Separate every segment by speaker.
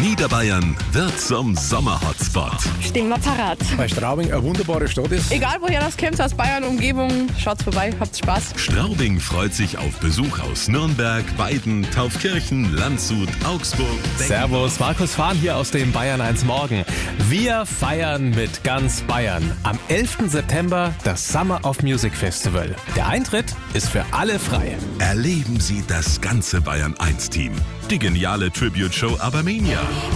Speaker 1: Niederbayern wird zum Sommer-Hotspot.
Speaker 2: Stehen wir parat.
Speaker 3: Weil Straubing eine wunderbare Stadt ist.
Speaker 2: Egal woher das kommt, aus Bayern, Umgebung, schaut's vorbei, habt Spaß.
Speaker 1: Straubing freut sich auf Besuch aus Nürnberg, Weiden, Taufkirchen, Landshut, Augsburg.
Speaker 4: Servus, Markus Fahn hier aus dem Bayern 1 Morgen. Wir feiern mit ganz Bayern. Am 11. September das Summer of Music Festival. Der Eintritt ist für alle frei.
Speaker 1: Erleben Sie das ganze Bayern 1 Team. Die geniale Tribute-Show Abermania.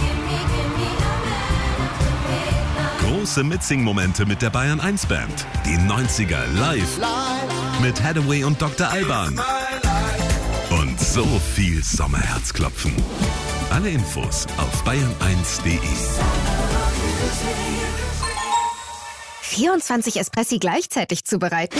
Speaker 1: Große Mitsing-Momente mit der Bayern 1 Band. Die 90er live mit Hathaway und Dr. Alban. Und so viel Sommerherzklopfen. Alle Infos auf bayern1.de.
Speaker 5: 24 Espressi gleichzeitig zubereiten?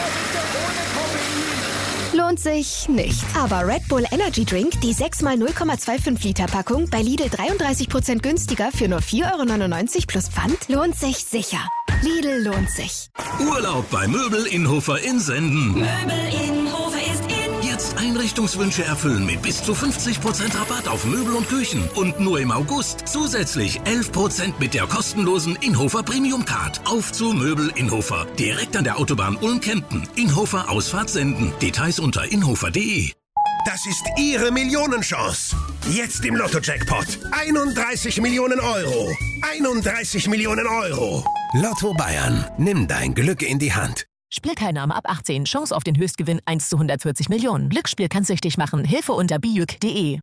Speaker 5: Lohnt sich nicht. Aber Red Bull Energy Drink, die 6x 0,25 Liter Packung, bei Lidl 33% günstiger für nur 4,99 € plus Pfand, lohnt sich sicher. Lidl lohnt sich.
Speaker 6: Urlaub bei Möbel Innhofer in Senden.
Speaker 7: Möbel Innhofer ist in.
Speaker 6: Jetzt Einrichtungswünsche erfüllen mit bis zu 50% Rabatt auf Möbel und Küchen. Und nur im August zusätzlich 11% mit der kostenlosen Innhofer Premium Card. Auf zu Möbel Innhofer. Direkt an der Autobahn Ulm-Kempten. Innhofer Ausfahrt Senden. Details unter innhofer.de.
Speaker 8: Das ist Ihre Millionenchance. Jetzt im Lotto-Jackpot. 31 Millionen Euro. 31 Millionen Euro. Lotto Bayern. Nimm dein Glück in die Hand.
Speaker 9: Spielteilnahme ab 18. Chance auf den Höchstgewinn 1 zu 140 Millionen. Glücksspiel kann süchtig machen. Hilfe unter bijuk.de.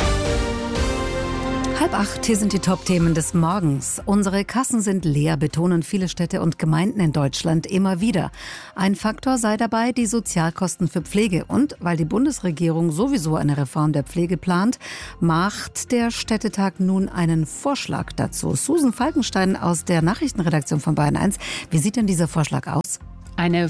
Speaker 10: 7:30, hier sind die Top-Themen des Morgens. Unsere Kassen sind leer, betonen viele Städte und Gemeinden in Deutschland immer wieder. Ein Faktor sei dabei die Sozialkosten für Pflege. Und weil die Bundesregierung sowieso eine Reform der Pflege plant, macht der Städtetag nun einen Vorschlag dazu. Susan Falkenstein aus der Nachrichtenredaktion von Bayern 1. Wie sieht denn dieser Vorschlag aus?
Speaker 11: Eine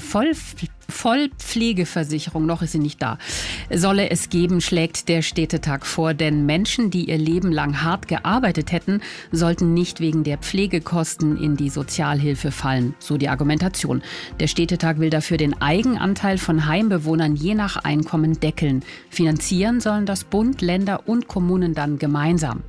Speaker 11: Vollpflegeversicherung, noch ist sie nicht da, solle es geben, schlägt der Städtetag vor. Denn Menschen, die ihr Leben lang hart gearbeitet hätten, sollten nicht wegen der Pflegekosten in die Sozialhilfe fallen, so die Argumentation. Der Städtetag will dafür den Eigenanteil von Heimbewohnern je nach Einkommen deckeln. Finanzieren sollen das Bund, Länder und Kommunen dann gemeinsam.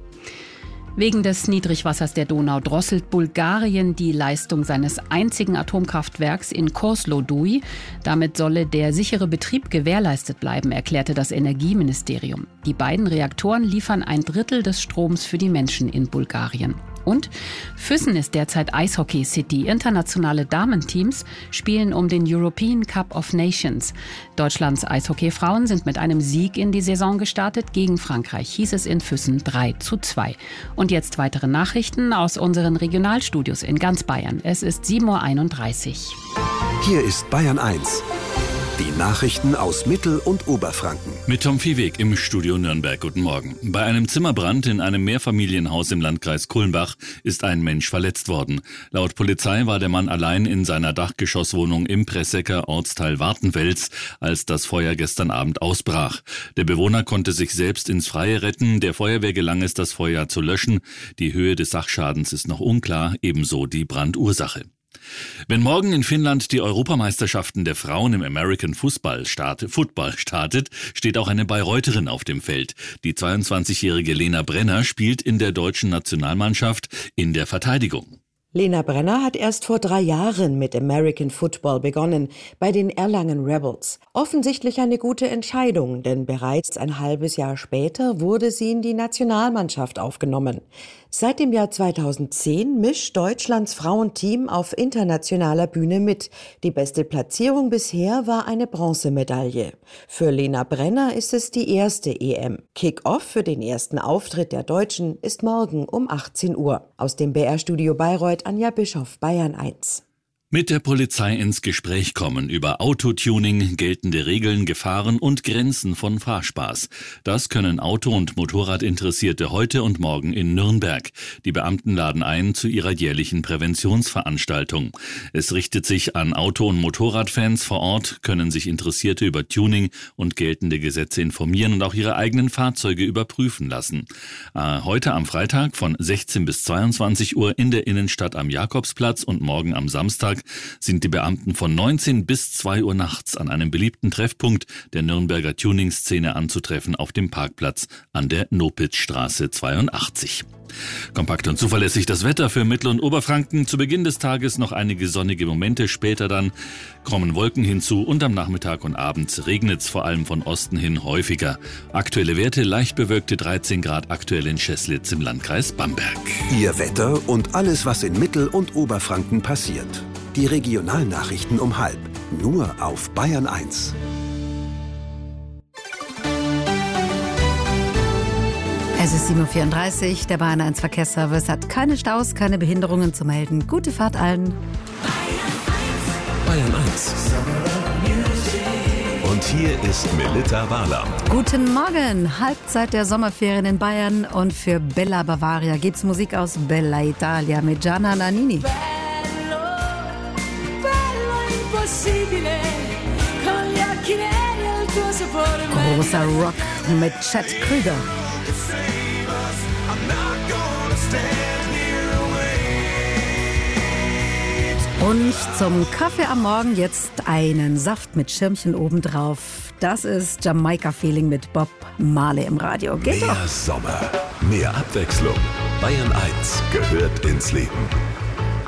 Speaker 11: Wegen des Niedrigwassers der Donau drosselt Bulgarien die Leistung seines einzigen Atomkraftwerks in Kozloduy. Damit solle der sichere Betrieb gewährleistet bleiben, erklärte das Energieministerium. Die beiden Reaktoren liefern 1/3 des Stroms für die Menschen in Bulgarien. Und Füssen ist derzeit Eishockey-City. Internationale Damenteams spielen um den European Cup of Nations. Deutschlands Eishockey-Frauen sind mit einem Sieg in die Saison gestartet. Gegen Frankreich hieß es in Füssen 3:2. Und jetzt weitere Nachrichten aus unseren Regionalstudios in ganz Bayern. Es ist 7:31 Uhr.
Speaker 12: Hier ist Bayern 1. Die Nachrichten aus Mittel- und Oberfranken.
Speaker 13: Mit Tom Viehweg im Studio Nürnberg. Guten Morgen. Bei einem Zimmerbrand in einem Mehrfamilienhaus im Landkreis Kulmbach ist ein Mensch verletzt worden. Laut Polizei war der Mann allein in seiner Dachgeschosswohnung im Pressecker Ortsteil Wartenwels, als das Feuer gestern Abend ausbrach. Der Bewohner konnte sich selbst ins Freie retten. Der Feuerwehr gelang es, das Feuer zu löschen. Die Höhe des Sachschadens ist noch unklar, ebenso die Brandursache. Wenn morgen in Finnland die Europameisterschaften der Frauen im American Football startet, steht auch eine Bayreutherin auf dem Feld. Die 22-jährige Lena Brenner spielt in der deutschen Nationalmannschaft in der Verteidigung.
Speaker 14: Lena Brenner hat erst vor 3 Jahren mit American Football begonnen, bei den Erlangen Rebels. Offensichtlich eine gute Entscheidung, denn bereits ein halbes Jahr später wurde sie in die Nationalmannschaft aufgenommen. Seit dem Jahr 2010 mischt Deutschlands Frauenteam auf internationaler Bühne mit. Die beste Platzierung bisher war eine Bronzemedaille. Für Lena Brenner ist es die erste EM. Kick-off für den ersten Auftritt der Deutschen ist morgen um 18 Uhr. Aus dem BR-Studio Bayreuth, Anja Bischoff, Bayern 1.
Speaker 13: Mit der Polizei ins Gespräch kommen über Autotuning, geltende Regeln, Gefahren und Grenzen von Fahrspaß. Das können Auto- und Motorradinteressierte heute und morgen in Nürnberg. Die Beamten laden ein zu ihrer jährlichen Präventionsveranstaltung. Es richtet sich an Auto- und Motorradfans. Vor Ort können sich Interessierte über Tuning und geltende Gesetze informieren und auch ihre eigenen Fahrzeuge überprüfen lassen. Heute am Freitag von 16 bis 22 Uhr in der Innenstadt am Jakobsplatz und morgen am Samstag sind die Beamten von 19 bis 2 Uhr nachts an einem beliebten Treffpunkt der Nürnberger Tuning-Szene anzutreffen auf dem Parkplatz an der Nopitzstraße 82. Kompakt und zuverlässig das Wetter für Mittel- und Oberfranken. Zu Beginn des Tages noch einige sonnige Momente, später dann kommen Wolken hinzu und am Nachmittag und Abend regnet es vor allem von Osten hin häufiger. Aktuelle Werte: leicht bewölkte 13 Grad aktuell in Scheßlitz im Landkreis Bamberg.
Speaker 12: Ihr Wetter und alles, was in Mittel- und Oberfranken passiert. Die Regionalnachrichten um 12:30. Nur auf Bayern 1.
Speaker 10: Es ist 7.34 Uhr, der Bayern 1 Verkehrsservice hat keine Staus, keine Behinderungen zu melden. Gute Fahrt allen.
Speaker 1: Bayern 1. Und hier ist Melitta Wahler.
Speaker 10: Guten Morgen, Halbzeit der Sommerferien in Bayern und für Bella Bavaria gibt's Musik aus Bella Italia mit Gianna Nannini.
Speaker 15: Bello, bello impossibile, con gli occhi neri e il tuo sapore.
Speaker 10: Großer Rock mit Chad Krüger. Und zum Kaffee am Morgen jetzt einen Saft mit Schirmchen obendrauf. Das ist Jamaika Feeling mit Bob Marley im Radio. Geht
Speaker 1: Mehr
Speaker 10: doch.
Speaker 1: Sommer, mehr Abwechslung. Bayern 1 gehört ins Leben.